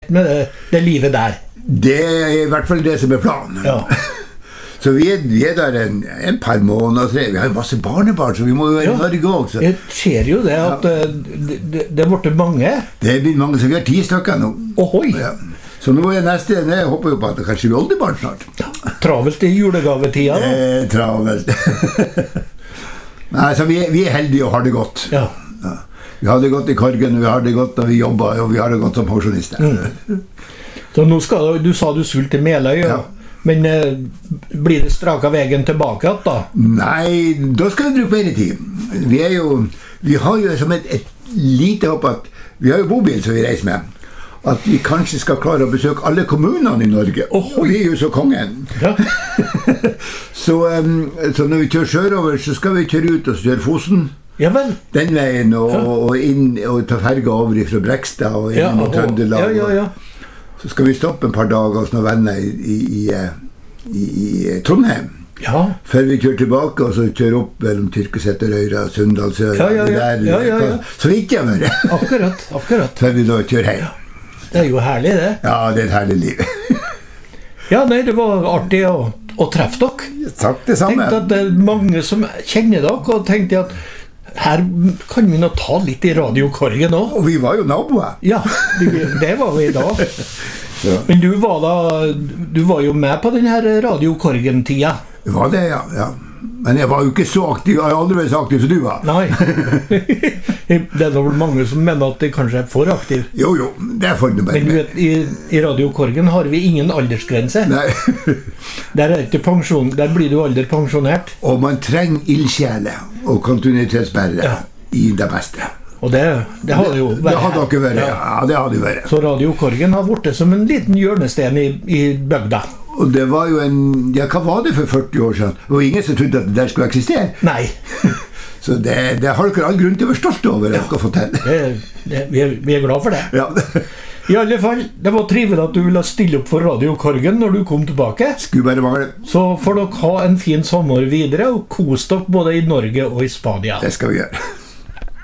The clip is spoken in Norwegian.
med det livet der. Det I hvert fall det som planen. Ja. Så vi der en par måneder, vi har jo masse barnebarn, så vi må jo være I Norge også. Det skjer jo det, at det ble mange. Det blir mange, så vi har 10 stykker nå. Ohoi! Ja. Så nå neste, jeg håper jo på at det kanskje blir oldebarn snart. Travelt I julegavetida da? Travelt. Nei, så vi heldige og har det godt. Ja. Ja. Vi har det godt I Korgen, vi har det godt når vi jobber, og vi har det godt som pensjonister. Så nå skal du sa du skulle til Meløy, ja. Men blir det straka veien tilbake da? Nei, da skal vi bruke mer tid. Vi har jo som et lite håp at vi har jo bobil som vi reiser med. At vi kanskje skal klare å besøke alle kommunene I Norge. Vi jo så kongen. Ja. så når vi kjører sørover, så skal vi kjøre ut og kjøre Fosen. Ja vel. Den veien, og inn og ta ferga over fra Brekstad og inn mot Trøndelag. Ja. Så skal vi stoppe en par dager hos noen venner I Trondheim. Ja. Før vi kjører tilbake, og så kjører opp mellom Tyrkeseterøyra, Sunndalsøra. Ja. Så vidt jeg var det. Akkurat. Før vi da kjører hjem. Det jo herlig, det. Ja, det et herlig liv. Ja, nei, det var artig å treffe dere. Takk det samme. Tenkte at det mange som kjenner dere, og tenkte at her kan vi nå ta litt I radiokorgen også. Og vi var jo naboer. Ja, det var vi da. Ja. Men du var jo med på denne radiokorgen-tida. Det var det, ja. Men jeg var jo ikke så aktiv, jeg har aldri vært så aktiv som du var. Nei. Det vel mange som mener at det kanskje for aktiv. Jo, det for det bare. Men du vet, I radiokorgen har vi ingen aldersgrense. Nei. Der ikke pensjon, der blir du aldri pensjonert. Og man trenger ildsjæle og kontinuitetsbærere I det beste. Og det har det jo vært. Det har dere vært, ja, det har det vært. Så radiokorgen har vært som en liten hjørnesten I bygda. Og det var jo hva var det for 40 år siden? Det var ingen som trodde at det der skulle eksistere. Nei. Så det har dere all grunn til å være stolt over at dere har fått til. Vi glad for det. Ja. I alle fall, det var trivelig at du ville stille opp for radiokorgen når du kom tilbake. Skulle bare mangle. Så får dere ha en fin sommer videre, og kos dere både I Norge og I Spania. Det skal vi gjøre.